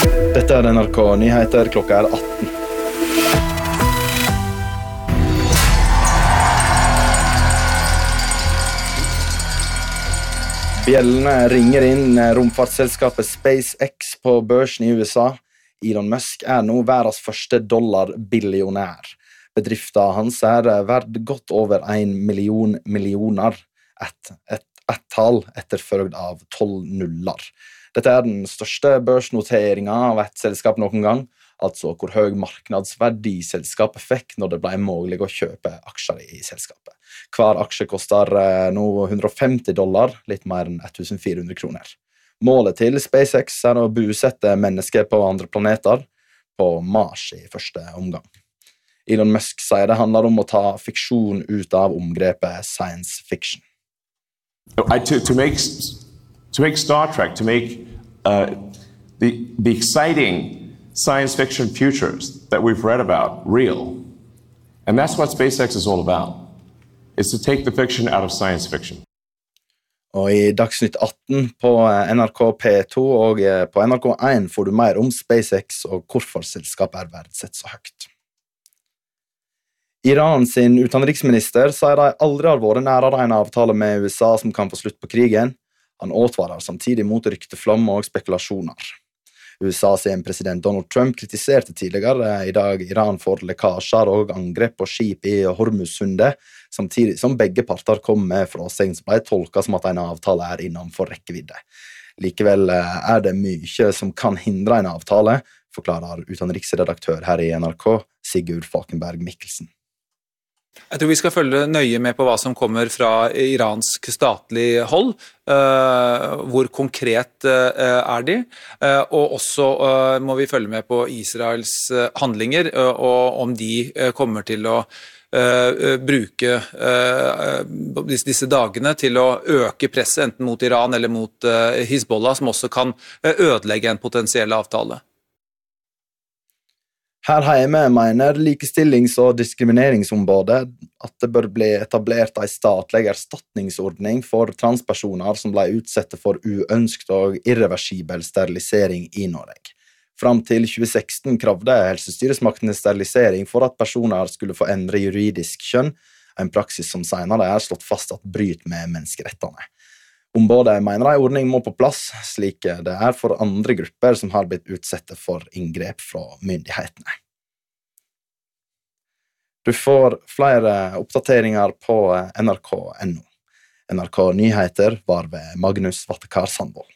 Dette NRK Nyheter, klokka 18. Bjellene ringer inn romfartsselskapet SpaceX på børsen i USA. Elon Musk nå verdens første dollarbillionær. Bedriften hans verdt godt over 1 million millioner, et tall etterfølgt av 12 nuller. Dette den største børsnoteringen av et selskap noen gang, altså hvor høy marknadsverdi selskapet fikk når det ble mulig å kjøpe aksjer i selskapet. Hver aksje koster nå $150, litt mer enn 1400 kroner. Målet til SpaceX å bosette mennesker på andre planeter, på Mars i første omgang. Elon Musk sier det handler om å ta fiksjon ut av omgrepet science fiction. To make Star Trek, to make the exciting science fiction futures that we've read about real. And that's what SpaceX is all about. It's to take the fiction out of science fiction. Og i Dagsnytt 18 på NRK P2 og på NRK1 får du mer om SpaceX og hvorfor selskapet verdsett så høyt. Iran sin utenriksminister sier de aldri har vært nærere en avtale med USA som kan få slutt på krigen. Han åtvarer samtidig mot rykteflom og spekulasjoner. USA sin president Donald Trump kritiserte tidligere i dag Iran for lekkasjer og angrep på skip i Hormuzsundet, samtidig som begge parter kom med frasegn som ble tolket som at en avtale innenfor rekkevidde. Likevel det mye som kan hindre en avtale, forklarer utenriksredaktør her i NRK, Sigurd Falkenberg Mikkelsen. Jeg tror vi skal følge nøye med på hva som kommer fra iransk statlig hold, hvor konkret de, og også må vi følge med på Israels handlinger, og om de kommer til å bruke disse dagene til å øke presset enten mot Iran eller mot Hizbollah, som også kan ødelegge en potensiell avtale. Her hjemme mener likestillings- og diskrimineringsombudet at det bør bli etablert en statlig erstatningsordning for transpersoner som ble utsatt for uønsket og irreversibel sterilisering i Norge. Fram til 2016 kravde helsestyresmaktene sterilisering for at personer skulle få endre juridisk kjønn, en praksis som senere slått fast at bryter med menneskerettene. Ombudet mener en ordning må på plass, slik det for andre grupper som har blitt utsatt for inngrep fra myndighetene. Du får flere oppdateringer på NRK.no. NRK Nyheter var ved Magnus Vattekar Sandvold.